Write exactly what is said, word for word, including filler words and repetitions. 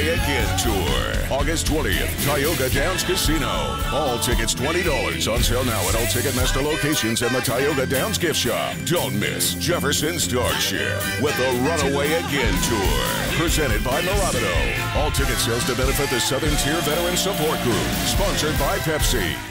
Runaway Again Tour. August twentieth, Tioga Downs Casino. All tickets twenty dollars. On sale now at all Ticketmaster locations and the Tioga Downs gift shop. Don't miss Jefferson Starship with the Runaway Again Tour. Presented by Milano. All ticket sales to benefit the Southern Tier Veteran Support Group. Sponsored by Pepsi.